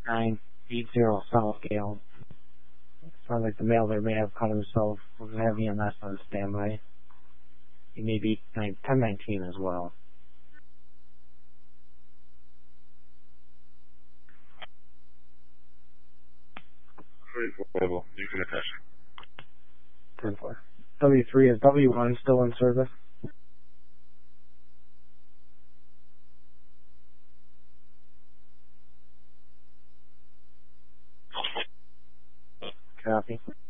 980 South Gale. Sounds like the mailer may have caught himself with heavy EMS on standby. He may be 1019 as well. Available. You can attach. 10-4. W3 is W1 still in service? Copy.